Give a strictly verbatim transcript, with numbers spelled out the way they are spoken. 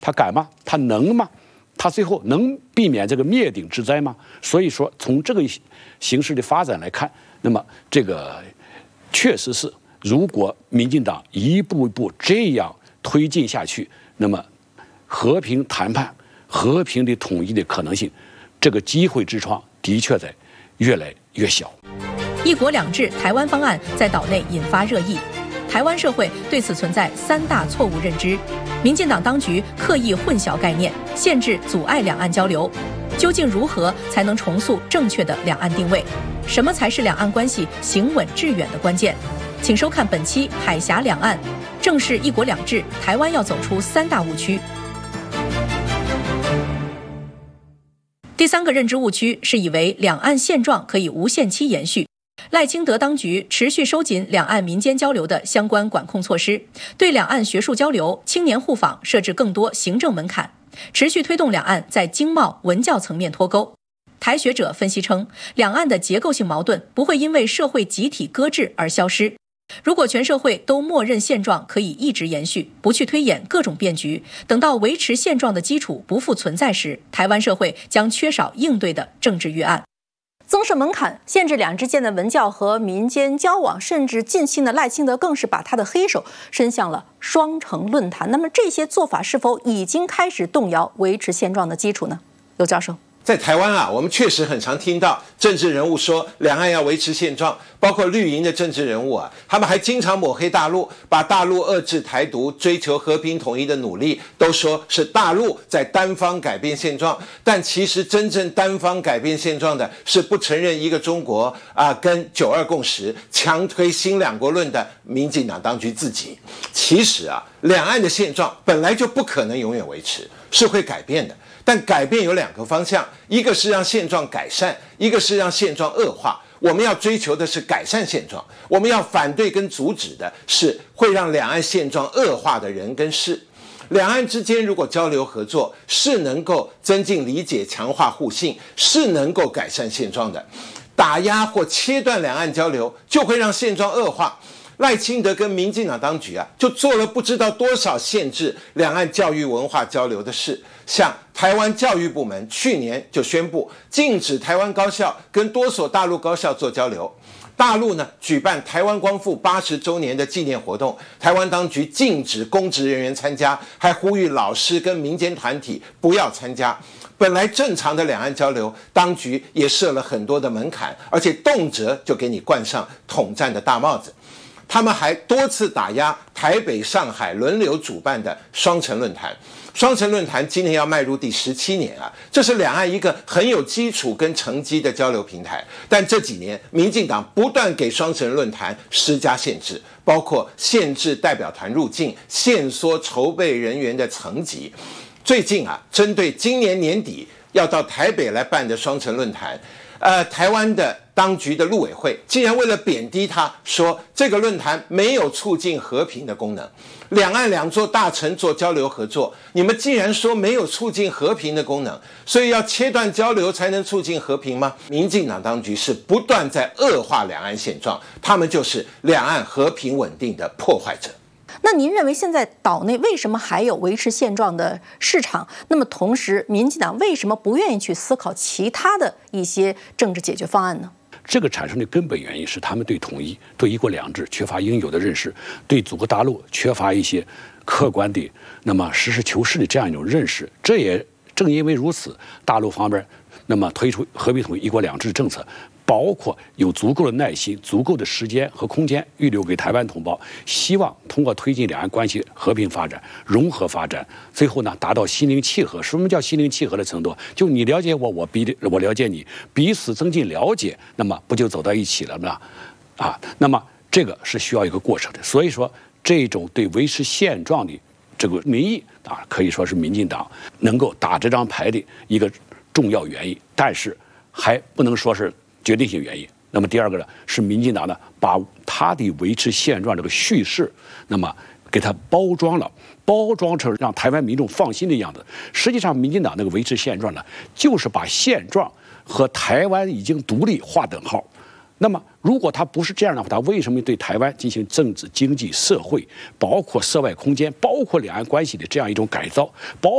他敢吗？他能吗？他最后能避免这个灭顶之灾吗？所以说，从这个形势的发展来看，那么这个确实是，如果民进党一步一步这样推进下去，那么和平谈判、和平的统一的可能性，这个机会之窗的确在越来越小。 一国两制台湾方案在岛内引发热议，台湾社会对此存在三大错误认知。民进党当局刻意混淆概念，限制阻碍两岸交流。究竟如何才能重塑正确的两岸定位？什么才是两岸关系行稳致远的关键？请收看本期《海峡两岸》，正是一国两制，台湾要走出三大误区。第三个认知误区是以为两岸现状可以无限期延续。赖清德当局持续收紧两岸民间交流的相关管控措施，对两岸学术交流、青年互访设置更多行政门槛，持续推动两岸在经贸、文教层面脱钩。台学者分析称，两岸的结构性矛盾不会因为社会集体搁置而消失。如果全社会都默认现状可以一直延续，不去推演各种变局，等到维持现状的基础不复存在时，台湾社会将缺少应对的政治预案。 增设门槛，限制两岸之间的文教和民间交往，甚至近期的赖清德更是把他的黑手伸向了双城论坛。那么这些做法是否已经开始动摇维持现状的基础呢？刘教授。 在台湾啊，我们确实很常听到政治人物说两岸要维持现状，包括绿营的政治人物啊，他们还经常抹黑大陆，把大陆遏制台独、追求和平统一的努力都说是大陆在单方改变现状。但其实真正单方改变现状的是不承认一个中国啊，跟九二共识、强推新两国论的民进党当局自己。其实啊，两岸的现状本来就不可能永远维持，是会改变的。但改变有两个方向，一个是让现状改善，一个是让现状恶化。我们要追求的是改善现状，我们要反对跟阻止的是会让两岸现状恶化的人跟事。两岸之间如果交流合作是能够增进理解、强化互信，是能够改善现状的。打压或切断两岸交流，就会让现状恶化。赖清德跟民进党当局啊，就做了不知道多少限制两岸教育文化交流的事。像台湾教育部门去年就宣布禁止台湾高校跟多所大陆高校做交流。大陆呢举办台湾光复八十周年的纪念活动，台湾当局禁止公职人员参加，还呼吁老师跟民间团体不要参加。本来正常的两岸交流，当局也设了很多的门槛，而且动辄就给你冠上统战的大帽子。他们还多次打压台北、上海轮流主办的双城论坛。双城论坛今年要迈入第十七年啊，这是两岸一个很有基础跟成绩的交流平台。但这几年，民进党不断给双城论坛施加限制，包括限制代表团入境、限缩筹备人员的层级。最近啊，针对今年年底要到台北来办的双城论坛，呃，台湾的当局的陆委会竟然为了贬低他，说这个论坛没有促进和平的功能。两岸两座大城做交流合作，你们既然说没有促进和平的功能，所以要切断交流才能促进和平吗？民进党当局是不断在恶化两岸现状，他们就是两岸和平稳定的破坏者。 那您认为现在岛内为什么还有维持现状的市场？那么同时，民进党为什么不愿意去思考其他的一些政治解决方案呢？ 这个产生的根本原因是他们对统一、对一国两制缺乏应有的认识，对祖国大陆缺乏一些客观的、那么实事求是的这样一种认识。这也正因为如此，大陆方面那么推出和平统一、一国两制政策，包括有足够的耐心、足够的时间和空间预留给台湾同胞，希望通过推进两岸关系和平发展、融合发展，最后呢达到心灵契合。什么叫心灵契合的程度？就你了解我，我比我了解你，彼此增进了解，那么不就走到一起了吗？啊，那么这个是需要一个过程的。所以说，这种对维持现状的这个民意啊，可以说是民进党能够打这张牌的一个重要原因，但是还不能说是决定性原因。那么第二个呢，是民进党呢把他的维持现状这个叙事，那么给它包装了，包装成让台湾民众放心的样子。实际上，民进党那个维持现状呢，就是把现状和台湾已经独立划等号。那么，如果他不是这样的话，他为什么对台湾进行政治、经济、社会，包括涉外空间，包括两岸关系的这样一种改造，包